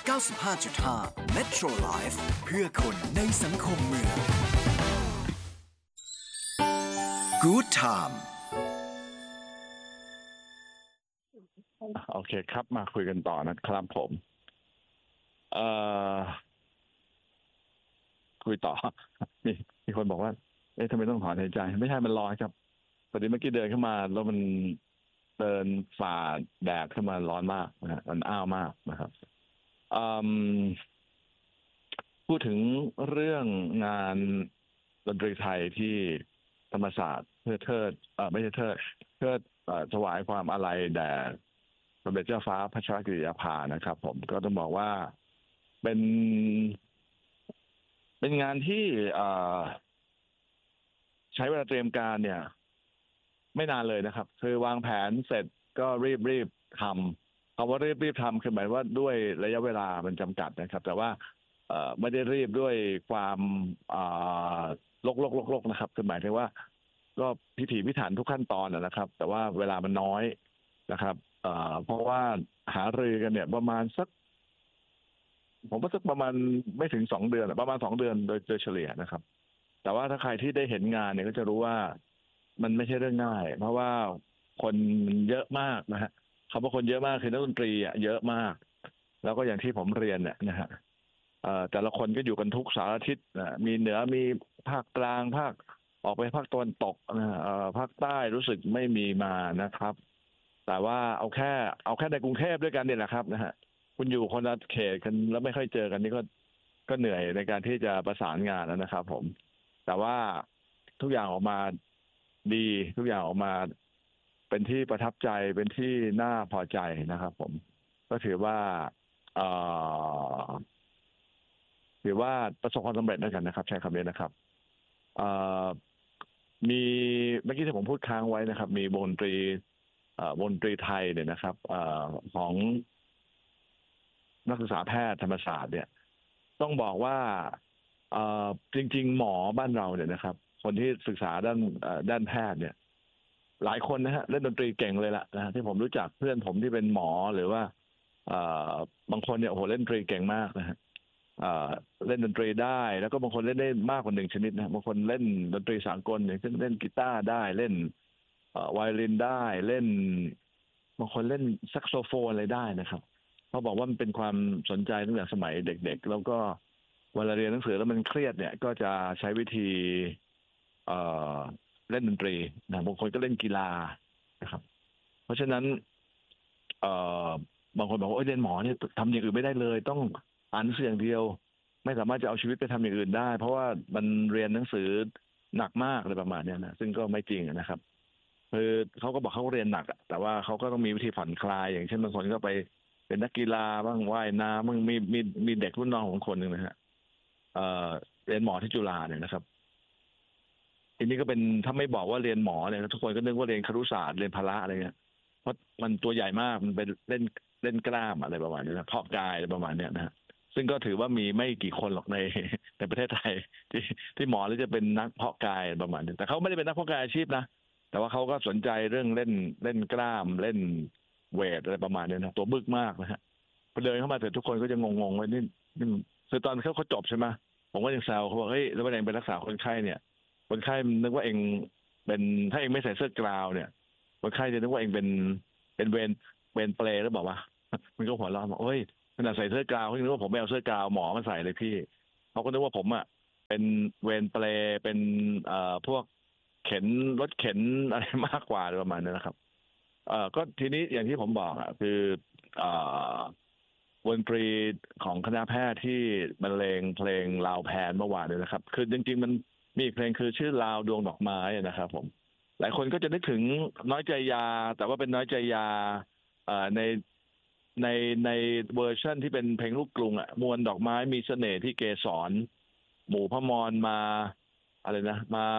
95.5 Metro Life เพื่อคนในสังคมเมือง Good Time โอเคครับมาคุยกันต่อนะครับผมคุยต่อมีคนบอกว่าทำไมต้องถอนหายใจไม่ใช่มันร้อนครับพอดีเมื่อกี้เดินเข้ามาแล้วมันเดินฝ่าแดดเข้ามาร้อนมากนะมันอ้าวมากนะครับพูดถึงเรื่องงานดนตรีไทยที่ธรรมศาสตร์เพื่อเทิดไม่ใช่เทิดเพื่อถวายความอาลัยแด่สมเด็จเจ้าฟ้าพัชรกิติยาภานะครับผมก็ต้องบอกว่าเป็นงานที่ใช้เวลาเตรียมการเนี่ยไม่นานเลยนะครับคือวางแผนเสร็จก็รีบทำคำว่ารีบทำคือหมายว่าด้วยระยะเวลามันจำกัดนะครับแต่ว่าไม่ได้รีบด้วยความลกนะครับคือหมายถึงว่าก็พิถีพิถันทุกขั้นตอนนะครับแต่ว่าเวลามันน้อยนะครับเพราะว่าหารือกันเนี่ยประมาณสักผมว่าสักประมาณไม่ถึง2 เดือนประมาณ2 เดือนโดยเฉลี่ยนะครับแต่ว่าถ้าใครที่ได้เห็นงานเนี่ยก็จะรู้ว่ามันไม่ใช่เรื่องง่ายเพราะว่าคนเยอะมากนะฮะคำว่าคนเยอะมากคือนักดนตรีเยอะมากแล้วก็อย่างที่ผมเรียนเนี่ยนะฮะแต่ละคนก็อยู่กันทุกสารทิศมีเหนือมีภาคกลางภาคออกไปภาคตะวันตกภาคใต้รู้สึกไม่มีมานะครับแต่ว่าเอาแค่ในกรุงเทพด้วยกันเนี่ยแหละครับนะฮะคุณอยู่คนละเขตกันแล้วไม่ค่อยเจอกันนี่ก็เหนื่อยในการที่จะประสานงานแล้วนะครับผมแต่ว่าทุกอย่างออกมาดีทุกอย่างออกมาเป็นที่ประทับใจเป็นที่น่าพอใจนะครับผมก็ถือว่าประสบความสำเร็จด้วยกันนะครับใช้คำนี้นะครับมีเมื่อกี้ที่ผมพูดค้างไว้นะครับ มีวงดนตรีไทยเนี่ยนะครับของนักศึกษาแพทย์ธรรมศาสตร์เนี่ยต้องบอกว่าจริงๆหมอบ้านเราเนี่ยนะครับคนที่ศึกษาด้านแพทย์เนี่ยหลายคนนะฮะเล่นดนตรีเก่งเลยล่ะนะฮะที่ผมรู้จักเพื่อนผมที่เป็นหมอหรือว่าบางคนเนี่ยโอ้โหเล่นดนตรีเก่งมากนะฮะเล่นดนตรีได้แล้วก็บางคนเล่นได้มากกว่า1 ชนิดนะบางคนเล่นดนตรีสากลอย่างเช่นเล่นกีตาร์ได้เล่นไวโอลินได้เล่นบางคนเล่นแซกโซโฟนอะไรได้นะครับเขาบอกว่ามันเป็นความสนใจตั้งแต่สมัยเด็กๆแล้วก็เวลาเรียนหนังสือแล้วมันเครียดเนี่ยก็จะใช้วิธีเอ่อเล่นดนตรีนะบางคนก็เล่นกีฬานะครับเพราะฉะนั้นเอ่อบางคนบอกว่าเรียนหมอเนี่ยทำอย่างอื่นไม่ได้เลยต้องอ่านหนังสืออย่างเดียวไม่สามารถจะเอาชีวิตไปทำอย่างอื่นได้เพราะว่ามันเรียนหนังสือหนักมากอะไรประมาณนี้นะซึ่งก็ไม่จริงนะครับคือเขาก็บอกเขาเรียนหนักแต่ว่าเขาก็ต้องมีวิธีผ่อนคลายอย่างเช่นบางคนก็ไปเป็นนักกีฬาบ้างว่ายน้ำบ้างมีเด็กรุ่นน้องของคนหนึ่งนะฮะเรียนหมอที่จุฬาเนี่ยนะครับทีนี้ก็เป็นถ้าไม่บอกว่าเรียนหมอเนี่ยทุกคนก็นึกว่าเรียนครุศาสตร์เรียนพละอะไรเงี้ยเพราะมันตัวใหญ่มากมันเป็นเล่นกล้ามอะไรประมาณนี้นะเพาะกายอะไรประมาณนี้นะฮะซึ่งก็ถือว่ามีไม่กี่คนหรอกในประเทศไทยที่หมอหรือจะเป็นนักเพาะกายประมาณนี้แต่เขาไม่ได้เป็นนักเพาะกายอาชีพนะแต่ว่าเขาก็สนใจเรื่องเล่นกล้ามเล่นเวทอะไรประมาณนี้นะตัวบึกมากนะฮะพอเดินเข้ามาเสร็จทุกคนก็จะงงๆว่านี่คือตอนเขาจบใช่ไหมผมก็ยังแซวเขาบอกเฮ้ยแล้วเองไปรักษาคนไข้เนี่ยคนไข้นึกว่าเองเป็นถ้าเองไม่ใส่เสื้อกราวเนี่ยคนไข้จะนึกว่าเองเป็นเวรเปลหรือเปล่าวะมันก็หัวเราะบอกเฮ้ยขนาดใส่เสื้อกราวเขายังนึกว่าผมไม่เอาเสื้อกราวหมอมาใส่เลยพี่เขาก็นึกว่าผมอ่ะเป็นเวรเปลเป็นพวกเข็นรถเข็นอะไรมากกว่าประมาณนั้นนะครับก็ทีนี้อย่างที่ผมบอกอ่ะคือดนตรีของคณะแพทย์ที่บรรเลงเพลงลาวแพนเมื่อวานเลยนะครับคือจริงๆมันมีเพลงคือชื่อลาวดวงดอกไม้นะครับผมหลายคนก็จะนึกถึงน้อยใจยาแต่ว่าเป็นน้อยใจยาในในในเวอร์ชันที่เป็นเพลงลูกกรุงอ่ะมวลดอกไม้มีเสน่ห์ที่เกสรหมู่พมรมาอะไรนะ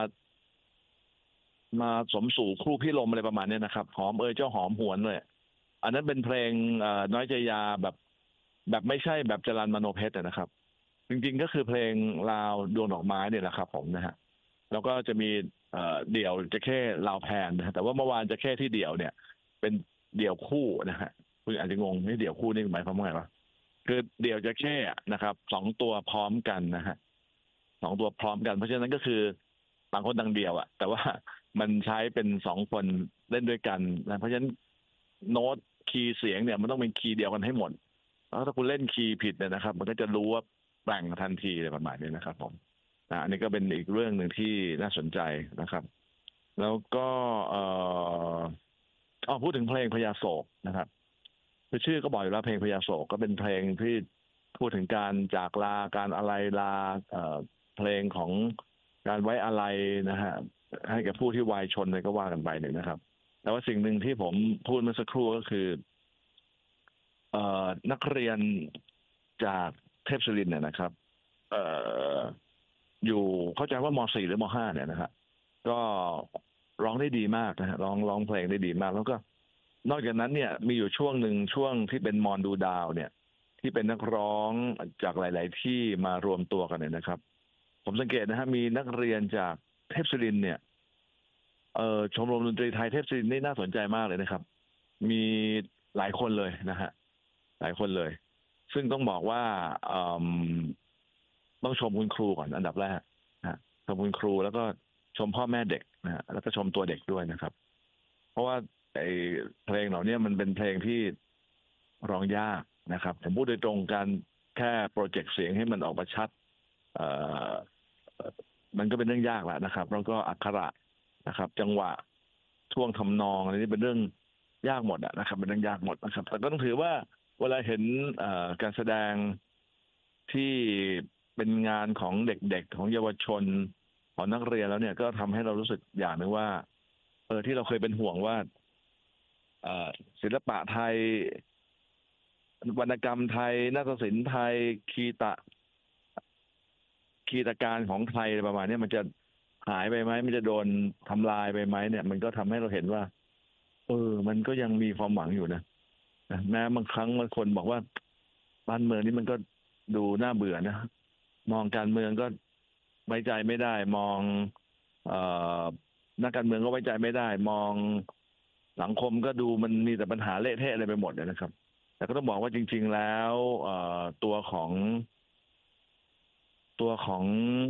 มาสมสู่ครู่พิรมอะไรประมาณนี้นะครับหอมเจ้าหอมหวนเลยอันนั้นเป็นเพลงน้อยใจยาแบบไม่ใช่แบบจรัญมโนเพชรนะครับจริงๆก็คือเพลงลาวดวงดอกไม้เนี่ยแหละครับผมนะฮะแล้วก็จะมีเดี่ยวจะแค่ลาวแพนนะแต่ว่าเมื่อวานจะแค่ที่เดี่ยวเนี่ยเป็นเดี่ยวคู่นะฮะคุณอาจจะงงนี่เดี่ยวคู่นี่หมายความว่าไงวะคือเดี่ยวจะแค่นะครับ2 ตัวพร้อมกันนะฮะ2 ตัวพร้อมกันเพราะฉะนั้นก็คือต่างคนต่างเดี่ยวแต่ว่ามันใช้เป็น2 คนเล่นด้วยกันนะเพราะฉะนั้นโน้ตคีย์เสียงเนี่ยมันต้องเป็นคีย์เดียวกันให้หมดแล้วถ้าคุณเล่นคีย์ผิดเนี่ยนะครับมันก็จะรู้ว่าแบ่งทันทีเลยประมาณนี้นะครับผมอันนี้ก็เป็นอีกเรื่องหนึ่งที่น่าสนใจนะครับแล้วก็พูดถึงเพลงพญาโศกนะครับคือชื่อก็บอกอยู่แล้วเพลงพญาโศกก็เป็นเพลงที่พูดถึงการจากลาการอะไรลาเพลงของการไว้อะไรนะฮะให้กับผู้ที่วายชนอะไรก็ว่ากันไปเนี่ยนะครับแต่ว่าสิ่งหนึ่งที่ผมพูดเมื่อสักครู่ก็คือนักเรียนจากเทพศิรินทร์เนี่ยนะครับเอ่ออยู่เข้าใจว่าม .4 หรือม .5 เนี่ยนะครับก็ร้องได้ดีมากนะฮะร้องเพลงได้ดีมากแล้วก็นอกจากนั้นเนี่ยมีอยู่ช่วงหนึ่งช่วงที่เป็นมอนดูดาวเนี่ยที่เป็นนักร้องจากหลาย ๆ ที่มารวมตัวกันเนี่ยนะครับผมสังเกตนะฮะมีนักเรียนจากเทพศิรินทร์เนี่ยชมรมดนตรีไทยเทพศิรินทร์นี่น่าสนใจมากเลยนะครับมีหลายคนเลยนะฮะหลายคนเลยซึ่งต้องบอกว่าต้องชมคุณครูก่อนอันดับแรกนะชมคุณครูแล้วก็ชมพ่อแม่เด็กนะฮะแล้วก็ชมตัวเด็กด้วยนะครับเพราะว่าไอ้เพลงเหล่านี้มันเป็นเพลงที่ร้องยากนะครับผมพูดโดยตรงการแค่โปรเจกต์เสียงให้มันออกมาชัดเอ่อมันก็เป็นเรื่องยากแหละนะครับแล้วก็อักขระนะครับจังหวะท่วงทำนองอะไรนี่เป็นเรื่องยากหมดนะครับเป็นเรื่องยากหมดนะครับแต่ก็ต้องถือว่าเวลาเห็นการแสดงที่เป็นงานของเด็กๆของเยาวชนของนักเรียนแล้วเนี่ยก็ทำให้เรารู้สึกอย่างหนึ่งว่าที่เราเคยเป็นห่วงว่าศิลปะไทยวรรณกรรมไทยนาฏศิลป์ไทยคีตการของไทยประมาณนี้มันจะหายไปไหมมันจะโดนทำลายไปไหมเนี่ยมันก็ทำให้เราเห็นว่ามันก็ยังมีความหวังอยู่นะแม้บางครั้งบางคนบอกว่าบ้านเมืองนี่มันก็ดูน่าเบื่อนะมองการเมืองก็ไว้ใจไม่ได้มองเอ่อนักการเมืองก็ไว้ใจไม่ได้มองสังคมก็ดูมันมีแต่ปัญหาเละเทะอะไรไปหมดเลยนะครับแต่ก็ต้องบอกว่าจริงๆแล้วตัวของตัวของ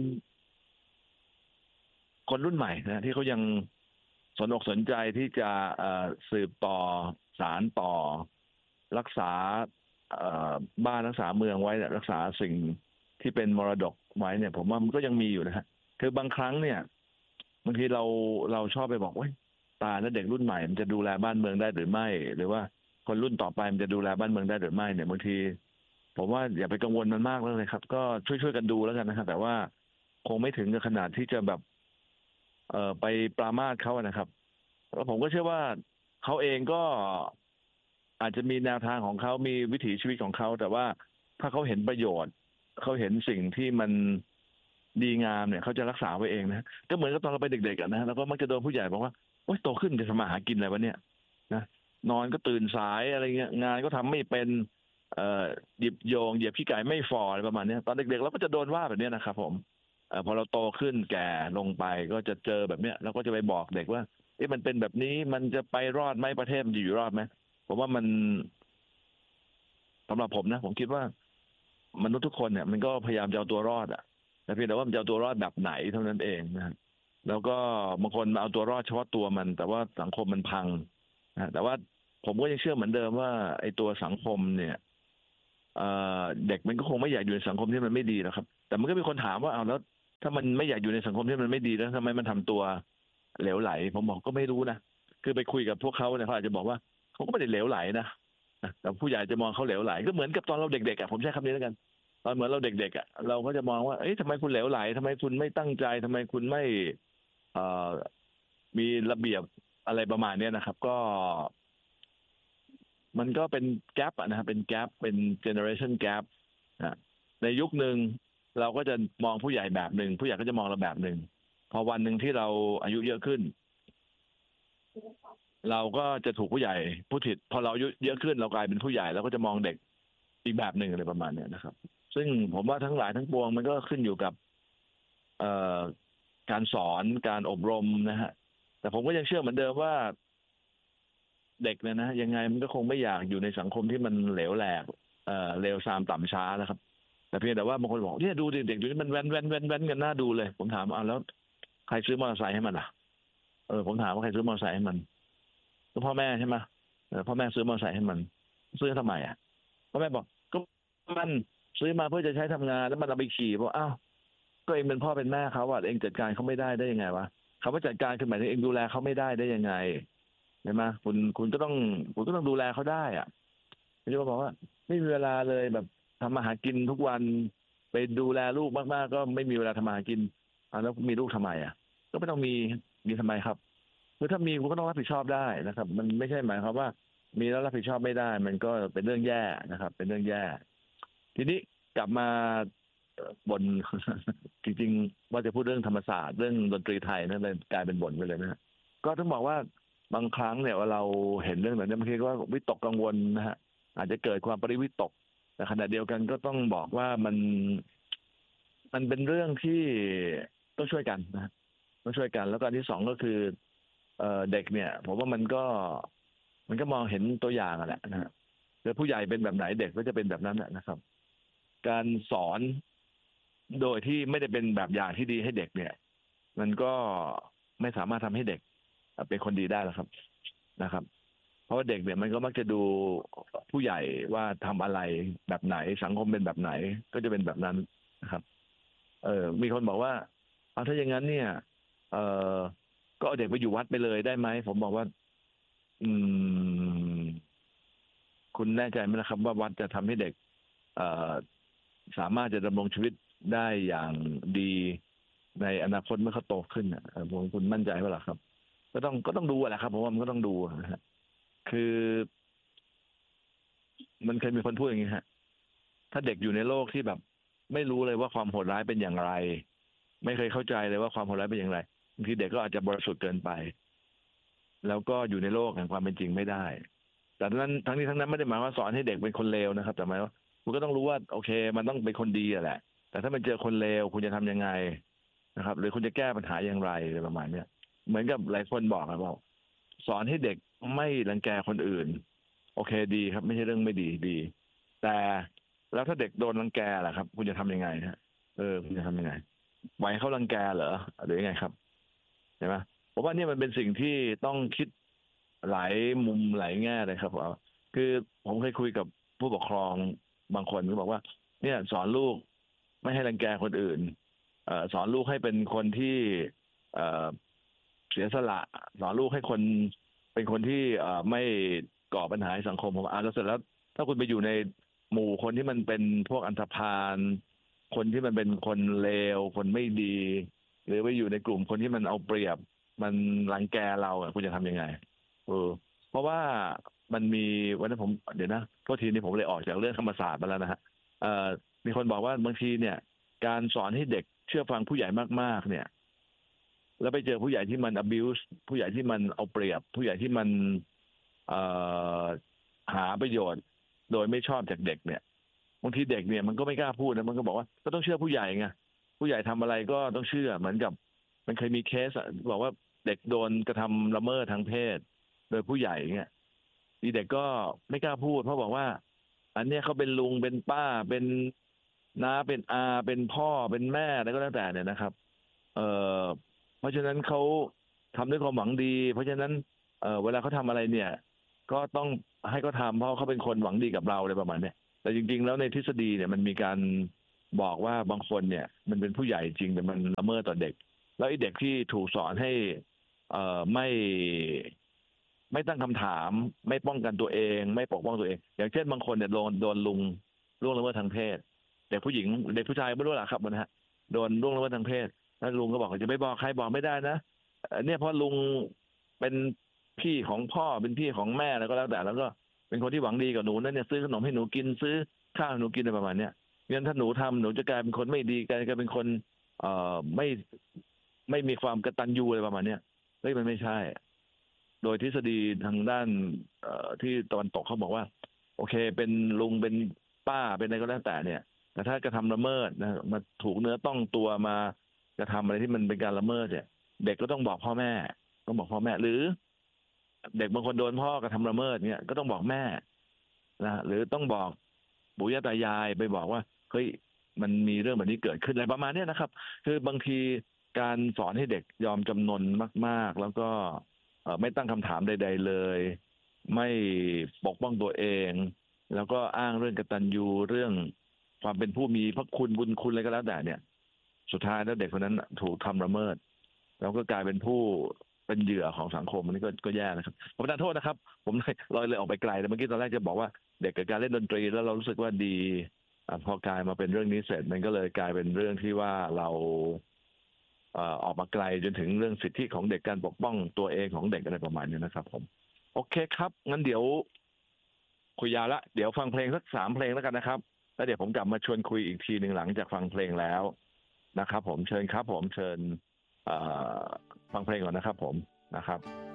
คนรุ่นใหม่นะที่เขายังสนอกสนใจที่จะสืบต่อสารต่อรักษาบ้านรักษาเมืองไว้รักษาสิ่งที่เป็นมรดกไว้เนี่ยผมว่ามันก็ยังมีอยู่นะฮะคือบางครั้งเนี่ยบางทีเราชอบไปบอกว่าตาแล้วเด็กรุ่นใหม่มันจะดูแลบ้านเมืองได้หรือไม่หรือว่าคนรุ่นต่อไปมันจะดูแลบ้านเมืองได้หรือไม่เนี่ยบางทีผมว่าอย่าไปกังวลมันมากเลยครับก็ช่วยกันดูแล้วกันนะครับแต่ว่าคงไม่ถึงกับขนาดที่จะแบบไปปรามาสเขานะครับแล้วผมก็เชื่อว่าเขาเองก็อาจจะมีแนวทางของเขามีวิถีชีวิตของเขาแต่ว่าถ้าเขาเห็นประโยชน์เขาเห็นสิ่งที่มันดีงามเนี่ยเขาจะรักษาไว้เองนะก็เหมือนกับตอนเราไปเด็กๆนะแล้วก็มักจะโดนผู้ใหญ่บอกว่าโอ๊ยโตขึ้นจะทำมาหากินอะไรวะเนี่ยนะนอนก็ตื่นสายอะไรเงี้ยงานก็ทำไม่เป็นหยิบโยงเหยียบขี้ไก่ไม่ฟออะไรประมาณนี้ตอนเด็กๆเราก็จะโดนว่าแบบนี้นะครับผมพอเราโตขึ้นแก่ลงไปก็จะเจอแบบเนี้ยแล้วก็จะไปบอกเด็กว่ามันเป็นแบบนี้มันจะไปรอดไหมประเทศมันจะอยู่รอดไหมผมว่ามันสำหรับผมนะผมคิดว่ามนุษย์ทุกคนเนี่ยมันก็พยายามจะเอาตัวรอดแต่เพียงแต่ว่ามันจะเอาตัวรอดแบบไหนเท่านั้นเองนะแล้วก็บางคนมาเอาตัวรอดเฉพาะตัวมันแต่ว่าสังคมมันพังนะแต่ว่าผมก็ยังเชื่อเหมือนเดิมว่าไอ้ตัวสังคมเนี่ยเด็กมันก็คงไม่อยากอยู่ในสังคมที่มันไม่ดีหรอกครับแต่มันก็มีคนถามว่าเอาแล้วถ้ามันไม่อยากอยู่ในสังคมที่มันไม่ดีแล้วทำไมมันทำตัวเหลวไหลผมบอกก็ไม่รู้นะคือไปคุยกับพวกเขาเนี่ยเขาอาจจะบอกว่าเขาก็ไม่ได้เหลวไหลนะแต่ผู้ใหญ่จะมองเขาเหลวไหลก็เหมือนกับตอนเราเด็กๆผมใช้คำนี้แล้วกันตอนเหมือนเราเด็กๆเราก็จะมองว่าเอ๊ะทำไมคุณเหลวไหลทำไมคุณไม่ตั้งใจทำไมคุณไม่เอ่อมีระเบียบอะไรประมาณนี้นะครับก็มันก็เป็นแก p นะครับเป็นแก p เป็นเจเนอเรชันแก p นะในยุคหนึ่งเราก็จะมองผู้ใหญ่แบบหนึ่งผู้ใหญ่ก็จะมองเราแบบหนึ่งพอวันหนึ่งที่เราอายุเยอะขึ้นเราก็จะถูกผู้ใหญ่ผู้ผิดพอเราอายุเยอะขึ้นเรากลายเป็นผู้ใหญ่เราก็จะมองเด็กอีกแบบหนึ่งอะไรประมาณเนี้ยนะครับซึ่งผมว่าทั้งหลายทั้งปวงมันก็ขึ้นอยู่กับเอ่อการสอนการอบรมนะฮะแต่ผมก็ยังเชื่อเหมือนเดิมว่าเด็กเนี่ยนะยังไงมันก็คงไม่อยากอยู่ในสังคมที่มันเหลวแหลกเลวทรามต่ำช้านะครับแต่เพียงแต่ว่าบางคนบอกเนี่ยดูเด็กๆดูนี่มันแว้นกันน่าดูเลยผมถามแล้วใครซื้อมอเตอร์ไซค์ให้มันอ่ะผมถามว่าใครซื้อมอเตอร์ไซค์ให้มันก็พ่อแม่ใช่ไหมพ่อแม่ซื้อมอเตอร์ไซค์ให้มันซื้อทำไมอ่ะพ่อแม่บอกก็มันซื้อมาเพื่อจะใช้ทำงานแล้วมันเอาไปขี่บอกอ้าวก็เองเป็นพ่อเป็นแม่เขาอ่ะเองจัดการเขาไม่ได้ยังไงวะคำว่าจัดการคือหมายถึงเองดูแลเขาไม่ได้ยังไงใช่ไหมคุณก็ต้องดูแลเขาได้อ่ะไม่ใช่ว่าบอกว่าไม่มีเวลาเลยแบบทำมาหากินทุกวันไปดูแลลูกมากๆก็ไม่มีเวลาทำมาหากินแล้วมีลูกทำไมอ่ะก็ไม่ต้องมีทำไมครับคือถ้ามีคุณก็ต้องรับผิดชอบได้นะครับมันไม่ใช่หมายความว่ามีแล้วรับผิดชอบไม่ได้มันก็เป็นเรื่องแย่นะครับเป็นเรื่องแย่ทีนี้กลับมาบน จริงๆว่าจะพูดเรื่องธรรมศาสตร์เรื่องดนตรีไทยนั่นเลยกลายเป็นบ่นไปเลยนะฮะก็ต้องบอกว่าบางครั้งเนี่ยว่าเราเห็นเรื่องแบบนี้บางทีก็วิตกกังวลนะฮะอาจจะเกิดความปริวิตกแต่ขณะเดียวกันก็ต้องบอกว่ามันเป็นเรื่องที่ต้องช่วยกันนะฮะต้องช่วยกันแล้วก็อันที่สองก็คือเด็กเนี่ยผมว่ามันก็มองเห็นตัวอย่างอะแหละนะฮะคือผู้ใหญ่เป็นแบบไหนเด็กก็จะเป็นแบบนั้นแหละนะครับการสอนโดยที่ไม่ได้เป็นแบบอย่างที่ดีให้เด็กเนี่ยมันก็ไม่สามารถทำให้เด็กเป็นคนดีได้หรอกครับนะครับเพราะว่าเด็กเนี่ยมันก็มักจะดูผู้ใหญ่ว่าทำอะไรแบบไหนสังคมเป็นแบบไหนก็จะเป็นแบบนั้นนะครับมีคนบอกว่าเอาถ้าอย่างนั้นเนี่ยเออก็เอาเด็กไปอยู่วัดไปเลยได้ไหมผมบอกว่าอืมคุณแน่ใจไหมนะครับว่าวัดจะทำให้เด็กเอ่อสามารถจะดำรงชีวิตได้อย่างดีในอนาคตเมื่อเขาโตขึ้นอ่ะผมคุณมั่นใจว่าล่ะครับก็ต้องดูแหละครับผมว่ามันก็ต้องดูนะฮะคือมันเคยมีคนพูดอย่างนี้ฮะถ้าเด็กอยู่ในโลกที่แบบไม่รู้เลยว่าความโหดร้ายเป็นอย่างไรไม่เคยเข้าใจเลยว่าความโหดร้ายเป็นอย่างไรบางทีเด็กก็อาจจะบริสุทธิ์เกินไปแล้วก็อยู่ในโลกแห่งความเป็นจริงไม่ได้แต่ทั้งนี้ทั้งนั้นไม่ได้หมายว่าสอนให้เด็กเป็นคนเลวนะครับแต่หมายว่าคุณก็ต้องรู้ว่าโอเคมันต้องเป็นคนดีอะแหละแต่ถ้ามันเจอคนเลวคุณจะทำยังไงนะครับหรือคุณจะแก้ปัญหาอย่างไรอะไรประมาณเนี้ยเหมือนกับหลายคนบอกครับว่าสอนให้เด็กไม่รังแกคนอื่นโอเคดีครับไม่ใช่เรื่องไม่ดีดีแต่แล้วถ้าเด็กโดนรังแกล่ะครับคุณจะทำยังไงฮะคุณจะทำยังไงไหวให้เขารังแกเหรอหรือยังไงครับใช่ไหมผมว่านี่มันเป็นสิ่งที่ต้องคิดหลายมุมหลายแง่เลยครับคือผมเคยคุยกับผู้ปกครองบางคนก็บอกว่าเนี่ยสอนลูกไม่ให้รังแกคนอื่นสอนลูกให้เป็นคนที่เอ่อเสียสละสอนลูกให้คนเป็นคนที่ไม่ก่อปัญหาให้สังคมผมแล้วเสร็จแล้วถ้าคุณไปอยู่ในหมู่คนที่มันเป็นพวกอันธพาลคนที่มันเป็นคนเลวคนไม่ดีหรือไปอยู่ในกลุ่มคนที่มันเอาเปรียบมันรังแกเราอะคุณจะทำยังไงเพราะว่ามันมีวันนั้นผมเดี๋ยวนะโทษทีนี่ผมเลยออกจากเรื่องธรรมศาสตร์มาแล้วนะฮะมีคนบอกว่าบางทีเนี่ยการสอนให้เด็กเชื่อฟังผู้ใหญ่มากๆเนี่ยแล้วไปเจอผู้ใหญ่ที่มัน abuse ผู้ใหญ่ที่มันเอาเปรียบผู้ใหญ่ที่มันเอ่อหาประโยชน์โดยไม่ชอบจากเด็กเนี่ยบางทีเด็กเนี่ยมันก็ไม่กล้าพูดนะมันก็บอกว่าก็ต้องเชื่อผู้ใหญ่ไงผู้ใหญ่ทำอะไรก็ต้องเชื่อเหมือนกับมันเคยมีเคสบอกว่าเด็กโดนกระทำละเมิดทางเพศโดยผู้ใหญ่เงี้ยเด็กก็ไม่กล้าพูดเพราะบอกว่าอันเนี้ยเขาเป็นลุงเป็นป้าเป็นน้าเป็นอาเป็นพ่อเป็นแม่อะไรก็แล้วแต่เนี่ยนะครับเอ่อเพราะฉะนั้นเขาทำด้วยความหวังดีเพราะฉะนั้นเวลาเขาทำอะไรเนี่ยก็ต้องให้เขาทำเพราะเขาเป็นคนหวังดีกับเราอะไรประมาณเนี้ยแต่จริงๆแล้วในทฤษฎีเนี่ยมันมีการบอกว่าบางคนเนี่ยมันเป็นผู้ใหญ่จริงแต่มันละเมิดต่อเด็กแล้วไอ้เด็กที่ถูกสอนให้ไม่ตั้งคำถามไม่ป้องกันตัวเองไม่ปกป้องตัวเองอย่างเช่นบางคนเนี่ยโดนลุงล่วงละเมิดทางเพศเด็กผู้หญิงเด็กผู้ชายไม่รู้หรอกครับนะฮะโดนล่วงละเมิดทางเพศแล้วลุงก็บอกว่าจะไม่บอกใครบอกไม่ได้นะเนี่ยเพราะลุงเป็นพี่ของพ่อเป็นพี่ของแม่แล้วก็แล้วแต่แล้วก็เป็นคนที่หวังดีกับหนูนั่นเนี่ยซื้อขนมให้หนูกินซื้อข้าวให้หนูกินอะไรประมาณเนี้ยงั้นถ้าหนูทำหนูจะกลายเป็นคนไม่ดีกลายเป็นคนไม่มีความกตัญญูอะไรประมาณเนี้ยเฮ้ยมันไม่ใช่ โดยทฤษฎีทางด้านที่ตะวันตกเขาบอกว่าโอเคเป็นลุงเป็นป้าเป็นอะไรก็แล้วแต่เนี่ยแต่ถ้ากระทำละเมิดนะมาถูกเนื้อต้องตัวมากระทำอะไรที่มันเป็นการละเมิดเนี่ยเด็กก็ต้องบอกพ่อแม่ต้องบอกพ่อแม่หรือเด็กบางคนโดนพ่อกระทำละเมิดเนี่ยก็ต้องบอกแม่นะหรือต้องบอกปู่ย่าตายายไปบอกว่าเฮ้ยมันมีเรื่องแบบนี้เกิดขึ้นอะไรประมาณเนี้ยนะครับ คือบางทีการสอนให้เด็กยอมจำนนมากๆแล้วก็ไม่ตั้งคำถามใดๆเลย ไม่ปกป้องตัวเอง แล้วก็อ้างเรื่องกตัญญูเรื่องความเป็นผู้มีพระคุณบุญคุณอะไรก็แล้วแต่เนี่ยสุดท้ายแล้วเด็กคนนั้นถูกทำละเมิดแล้วก็กลายเป็นผู้เป็นเหยื่อของสังคมอันนี้ก็แย่นะครับผมประทานโทษนะครับผมเลยออกไปไกลแต่เมื่อกี้ตอนแรกจะบอกว่าเด็กกับการเล่นดนตรีแล้วเรารู้สึกว่าดีพอกลายมาเป็นเรื่องนี้เสร็จมันก็เลยกลายเป็นเรื่องที่ว่าเราออกมาไกลจนถึงเรื่องสิทธิของเด็กการปกป้องตัวเองของเด็กอะไรประมาณนี้นะครับผมโอเคครับงั้นเดี๋ยวคุยยาวละเดี๋ยวฟังเพลงสัก3 เพลงแล้วกันนะครับแล้วเดี๋ยวผมกลับมาชวนคุยอีกทีหนึ่งหลังจากฟังเพลงแล้วนะครับผมเชิญครับผมเชิญเอ่อฟังเพลงก่อนนะครับผมนะครับ